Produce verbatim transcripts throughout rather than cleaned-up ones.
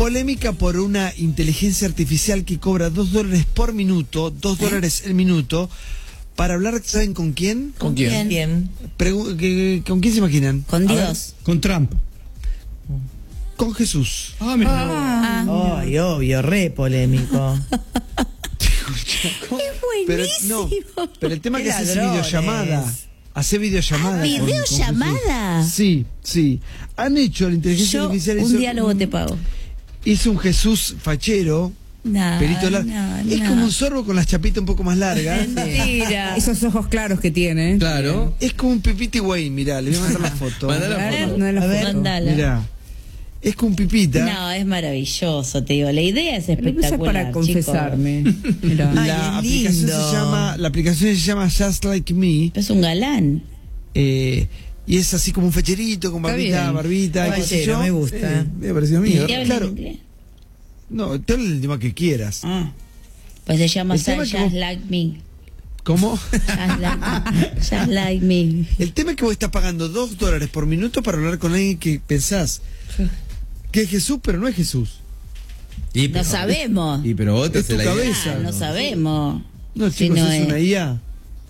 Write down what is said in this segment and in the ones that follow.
Polémica por una inteligencia artificial que cobra dos dólares por minuto, dos ¿Eh? dólares el minuto, para hablar, ¿saben con quién? ¿Con quién? Bien. Pregu- que- ¿Con quién se imaginan? Con A ver, Dios. con Trump. Con Jesús. Ah, mira. Ah, Ay, obvio, re polémico. Pero, no, pero el tema es Qué que hace ladrones. videollamada. Hace videollamada. con- con ¿videollamada? Jesús. Sí, sí. Han hecho la inteligencia Yo artificial. un hizo- diálogo te pago. Hizo un Jesús fachero. No, Pelito largo. no, Es no. como un sorbo con las chapitas un poco más largas. Mentira. Esos ojos claros que tiene. Claro. Es como un Pipita Wayne, mirá, le voy a mandar la foto. Mandá la A ver, foto. no es la A ver, foto. Mandala. Mirá. Es como un Pipita. No, es maravilloso, te digo. La idea es Lo uso espectacular. para confesarme. Mirá. Ay, La es aplicación lindo. se llama, la aplicación se llama Just Like Me, chicos. Es un galán. eh, y es así como un fecherito con Está barbita, bien. barbita, y qué sé Fachero, yo. me gusta. Eh, me ha parecido a mí. ¿Y habla Claro. en inglés? No, te habla el idioma que quieras. Ah. Pues se llama El tema Just que vos- Like Me. ¿Cómo? Just like, just like me. El tema es que vos estás pagando dos dólares por minuto para hablar con alguien que pensás que es Jesús, pero no es Jesús. Y, No pero- sabemos. Y pero vos te Es tu haces la idea. cabeza. Ah, no sabemos. No, Si chicos, no es es. una I A.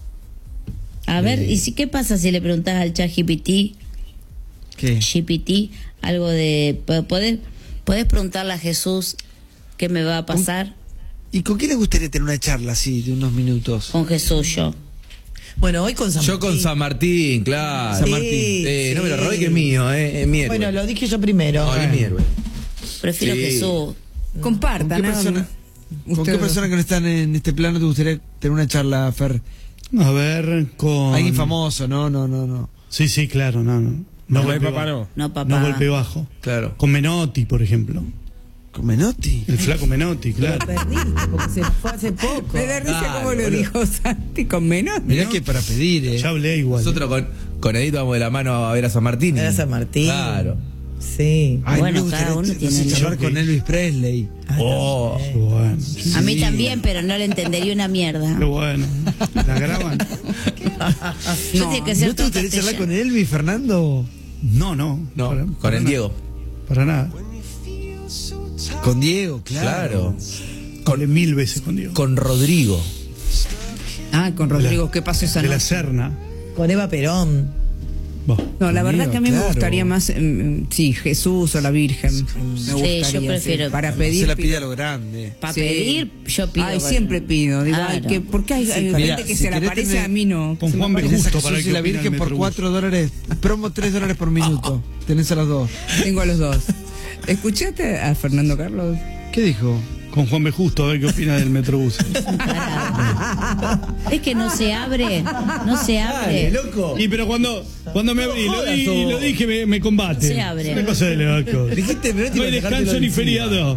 A ver, ¿y si qué pasa si le preguntás al chat G P T, ¿Qué? G P T, algo de... po- ¿Podés, podés preguntarle a Jesús qué me va a pasar? ¿Y con quién les gustaría tener una charla así de unos minutos? Con Jesús yo. Bueno, hoy con San Yo con Martín. San Martín, claro. San Sí, Martín. Eh, no me lo Sí. robé, que es mío, eh, es mi héroe. Bueno, lo dije yo primero. No, es mi héroe. Prefiero Sí. Jesús. ¿Con Compartan. qué ¿no? persona, ¿con qué Ustedes. persona que no están en este plano te gustaría tener una charla, Fer? A ver, con... Alguien famoso, no, no, no, no. Sí, sí, claro, no, no. No, golpe papá, bajo. no. No, papá. No golpe bajo. Claro. Con Menotti, por ejemplo. ¿Con Menotti? El flaco Menotti, claro. Perdiste, porque se fue hace poco. Me da risa Claro, como lo boludo. dijo Santi con menos. Mirá que para pedir, eh. Ya hablé igual. Nosotros con, con Edito vamos de la mano a ver a San Martín. Era San Martín. Claro. Sí. Ay, Bueno, me gustaría cada uno no tiene sé, el- charlar con Elvis Presley. Oh. Qué bueno. A mí también, pero no le entendería una mierda. Qué bueno. ¿La graban? Yo tengo que ser ¿No te gustaría todo charlar con castellano. Elvis, Fernando? No, no. No, Para- con para el nada. Diego. Para nada. Con Diego, claro. Claro. Hablé mil veces con Diego. Con Rodrigo. Ah, con Rodrigo, ¿qué pasó esa De la noche? Serna. Con Eva Perón. Bah. No, la verdad Conmigo, que a mí me claro. gustaría más, mm, sí, Jesús o la Virgen. Me gustaría, yo prefiero- Para Se pedir. la pide a lo grande. Para Sí. pedir, yo pido. Ay, bueno. siempre pido. Digo, Claro. ay, que, ¿por qué hay, hay Mira, gente que si se le querés aparece tener- a mí no? Con Se me Juan aparece. Tenés a Justo para Jesús el y que la opina Virgen el por Metrobús. cuatro dólares. Promo tres dólares por minuto. Tenés a los dos. Tengo a los dos. ¿Escuchaste a Fernando Carlos? ¿Qué dijo? Con Juan B. Justo, a ver qué opina del Metrobús. Es que no se abre, no se abre. loco. Y pero cuando, cuando me abrí, lo, di- lo dije, me, me combate. Se abre. Una cosa de loco. Dijiste, pero No hay descanso ni feriado.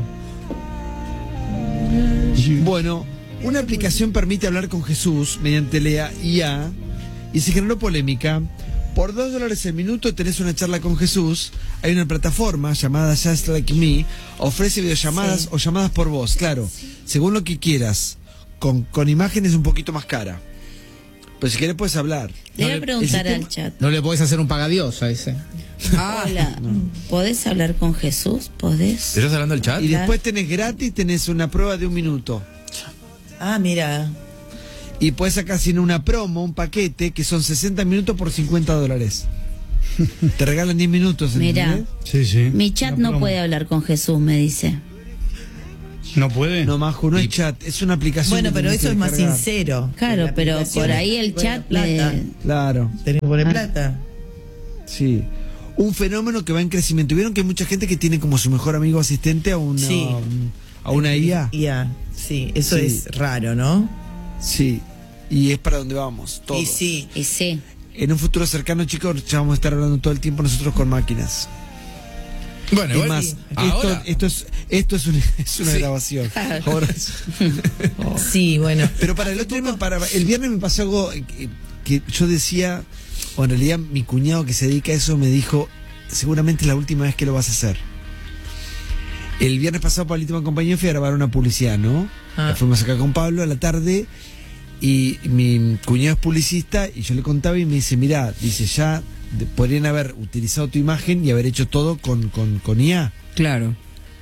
Bueno, una aplicación permite hablar con Jesús mediante la I A y se generó polémica. Por dos dólares el minuto tenés una charla con Jesús. Hay una plataforma llamada Just Like Me. Ofrece videollamadas Sí. o llamadas por voz, claro. Según lo que quieras. Con, con imágenes un poquito más cara. Pero si querés puedes hablar. Le voy a el preguntar sistema- al chat. No le podés hacer un pagadioso a ese. Hola, ¿podés hablar con Jesús? ¿Podés? ¿Estás hablando del chat? Y después tenés gratis, tenés una prueba de un minuto. Ah, mira. Y puedes sacar sin una promo, un paquete, que son sesenta minutos por cincuenta dólares. Te regalan diez minutos, Mirá. ¿entendés? Sí, sí. Mi chat Una no promo. puede hablar con Jesús, me dice. ¿No puede? No, Majo, no es chat, es una aplicación. Bueno, que pero tenés eso que es más descargar. sincero. Claro, La pero aplicación por es- ahí el bueno, chat plata. me... Claro, Tenés que poner Ah. plata. sí. Un fenómeno que va en crecimiento. ¿Vieron que hay mucha gente que tiene como su mejor amigo asistente a una, Sí. a una I A? I A. Sí, eso Sí. es raro, ¿no? Sí. Y es para donde vamos, todos. Y sí. Y sí. En un futuro cercano, chicos, ya vamos a estar hablando todo el tiempo nosotros con máquinas. Bueno, Es igual, más, sí. esto, Ahora, esto es esto es una, es una Sí. grabación. Ahora es- Oh. Sí, bueno. Pero para el otro día, me- para el viernes me pasó algo que, que yo decía, o en realidad mi cuñado que se dedica a eso me dijo, seguramente es la última vez que lo vas a hacer. El viernes pasado, Pablito me acompañó y fui a grabar una publicidad, ¿no? Ah. La fuimos acá con Pablo a la tarde y mi cuñado es publicista y yo le contaba y me dice, mirá, dice, ya de- podrían haber utilizado tu imagen y haber hecho todo con, con, con I A. Claro.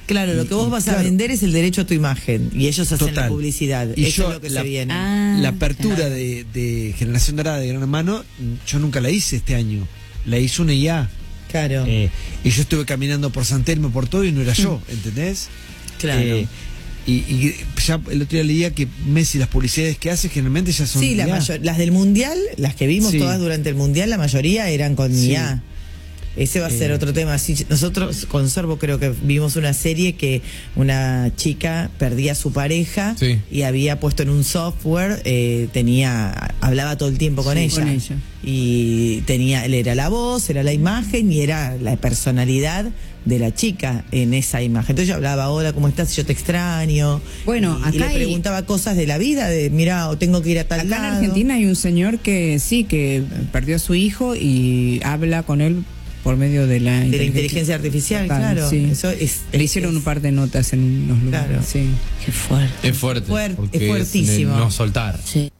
Claro, lo que vos vas a Claro. vender es el derecho a tu imagen y ellos hacen Total. la publicidad. Y Eso yo, es lo que la- se viene. Ah, La apertura claro. de, de Generación Dorada de Gran Hermano, yo nunca la hice este año. La hizo una I A. Claro, Eh, y yo estuve caminando por San Telmo, por todo, y no era yo, ¿entendés? claro. Eh, y, y ya el otro día leía que Messi, las publicidades que hace, generalmente ya son Sí, la I A. mayor- las del Mundial, las que vimos Sí. todas durante el Mundial, la mayoría eran con Sí. I A. Ese va a ser Eh. otro tema. Sí, nosotros con Sorbo creo que vimos una serie que una chica perdía a su pareja Sí. y había puesto en un software, eh, tenía, hablaba todo el tiempo con, Sí, ella. con ella. Y tenía, él era la voz, era la imagen y era la personalidad de la chica en esa imagen. Entonces yo hablaba, hola, ¿cómo estás? Yo te extraño. Bueno, y, y acá le hay- preguntaba cosas de la vida, de mira, o tengo que ir a tal Acá en lado. Argentina hay un señor que sí, que perdió a su hijo y habla con él por medio de la, De la inteligencia artificial, Total, claro. sí. Eso es, Le hicieron es- un par de notas en unos lugares. Claro. Sí. Qué fuerte. Es fuerte. Fuerte, porque es fuertísimo. de no soltar. Sí.